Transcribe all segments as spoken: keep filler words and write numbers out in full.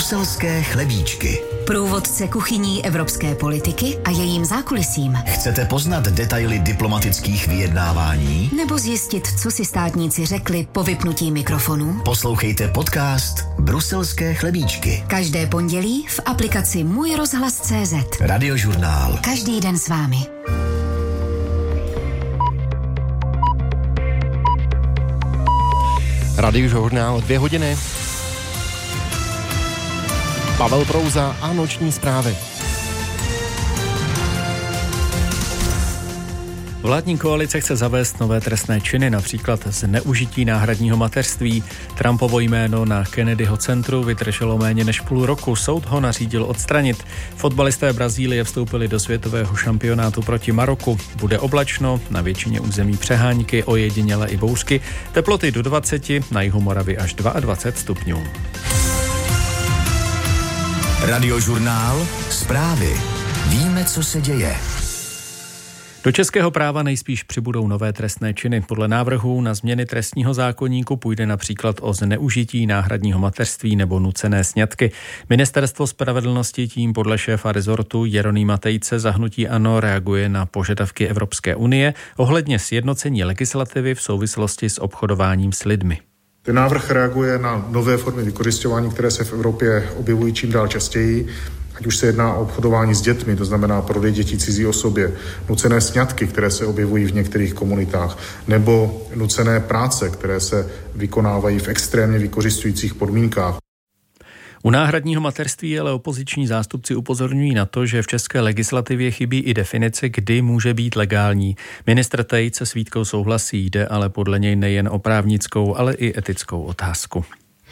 Bruselské chlebíčky. Průvodce kuchyní evropské politiky a jejím zákulisím. Chcete poznat detaily diplomatických vyjednávání? Nebo zjistit, co si státníci řekli po vypnutí mikrofonů? Poslouchejte podcast Bruselské chlebíčky. Každé pondělí v aplikaci Můj rozhlas tečka cé zet. Radiožurnál. Každý den s vámi. Radiožurnál dvě hodiny. Pavel Prouza a noční zprávy. Vládní koalice chce zavést nové trestné činy, například zneužití náhradního mateřství. Trumpovo jméno na Kennedyho centru vydrželo méně než půl roku. Soud ho nařídil odstranit. Fotbalisté Brazílie vstoupili do světového šampionátu proti Maroku. Bude oblačno, na většině území přehánky, ojediněle i bouřky. Teploty do dvaceti, na jihu Moravy až dvacet dva stupňů. Radiožurnál. Zprávy. Víme, co se děje. Do českého práva nejspíš přibudou nové trestné činy. Podle návrhů na změny trestního zákoníku půjde například o zneužití náhradního mateřství nebo nucené sňatky. Ministerstvo spravedlnosti tím podle šéfa rezortu Jeronýma Tejce za hnutí ANO reaguje na požadavky Evropské unie ohledně sjednocení legislativy v souvislosti s obchodováním s lidmi. Ten návrh reaguje na nové formy vykořisťování, které se v Evropě objevují čím dál častěji. Ať už se jedná o obchodování s dětmi, to znamená prodej dětí cizí osobě, nucené sňatky, které se objevují v některých komunitách, nebo nucené práce, které se vykonávají v extrémně vykořisťujících podmínkách. U náhradního mateřství ale opoziční zástupci upozorňují na to, že v české legislativě chybí i definice, kdy může být legální. Ministr Tejc se s výtkou souhlasí, jde ale podle něj nejen o právnickou, ale i etickou otázku.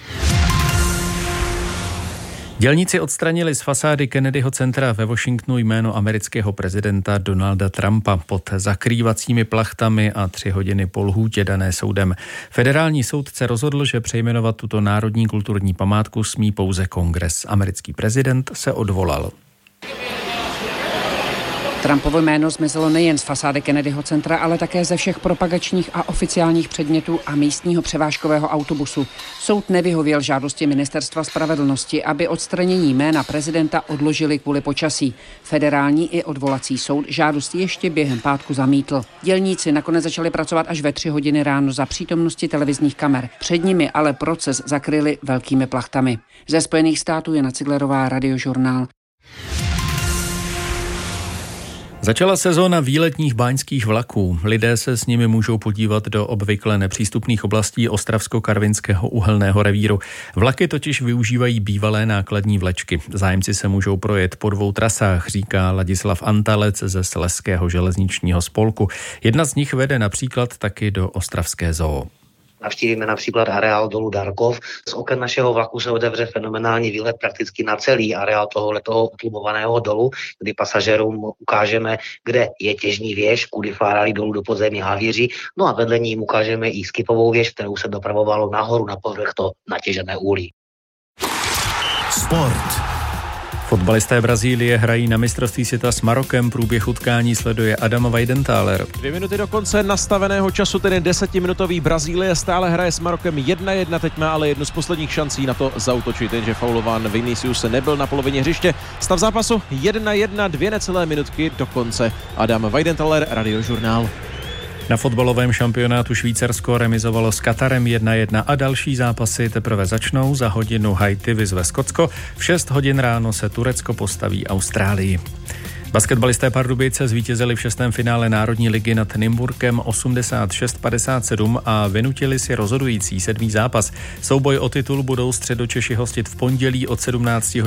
Dělníci odstranili z fasády Kennedyho centra ve Washingtonu jméno amerického prezidenta Donalda Trumpa pod zakrývacími plachtami a tři hodiny po lhůtě dané soudem. Federální soudce rozhodl, že přejmenovat tuto národní kulturní památku smí pouze Kongres. Americký prezident se odvolal. Trumpovo jméno zmizelo nejen z fasády Kennedyho centra, ale také ze všech propagačních a oficiálních předmětů a místního převážkového autobusu. Soud nevyhověl žádosti Ministerstva spravedlnosti, aby odstranění jména prezidenta odložili kvůli počasí. Federální i odvolací soud žádost ještě během pátku zamítl. Dělníci nakonec začali pracovat až ve tři hodiny ráno za přítomnosti televizních kamer. Před nimi ale proces zakryli velkými plachtami. Ze Spojených států Jana Ciglerová, Radiožurnál. Začala sezóna výletních báňských vlaků. Lidé se s nimi můžou podívat do obvykle nepřístupných oblastí Ostravsko-Karvinského uhelného revíru. Vlaky totiž využívají bývalé nákladní vlečky. Zájemci se můžou projet po dvou trasách, říká Ladislav Antalec ze Slezského železničního spolku. Jedna z nich vede například taky do ostravské zoo. Navštívíme například areál dolu Darkov. Z oken našeho vlaku se otevře fenomenální výhled prakticky na celý areál tohoto utlumovaného dolu, kdy pasažérům ukážeme, kde je těžní věž, kudy fárali dolů do podzemí havíři. No a vedle ní ukážeme i skipovou věž, kterou se dopravovalo nahoru na povrch to natěžené úlí. Sport. Fotbalisté Brazílie hrají na mistrovství světa s Marokem. Průběh utkání sleduje Adam Weidenthaler. Dvě minuty do konce nastaveného času, tedy desetiminutový Brazílie stále hraje s Marokem jedna jedna, teď má ale jednu z posledních šancí na to zaútočit, jenže faulován Vinicius nebyl na polovině hřiště. Stav zápasu jedna jedna, dvě necelé minutky do konce. Adam Weidenthaler, Radiožurnál. Na fotbalovém šampionátu Švýcarsko remizovalo s Katarem jedna jedna a další zápasy teprve začnou. Za hodinu Haiti vyzve Skotsko, v šest hodin ráno se Turecko postaví Austrálii. Basketbalisté Pardubice zvítězili v šestém finále Národní ligy nad Nymburkem osmdesát šest padesát sedm a vynutili si rozhodující sedmý zápas. Souboj o titul budou Středočeši hostit v pondělí od sedmnáct hodin